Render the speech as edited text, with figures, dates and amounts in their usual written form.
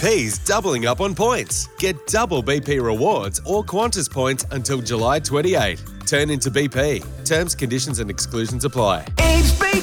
BP's doubling up on points. Get double BP rewards or Qantas points until July 28. Turn into BP. Terms, conditions and exclusions apply. HBK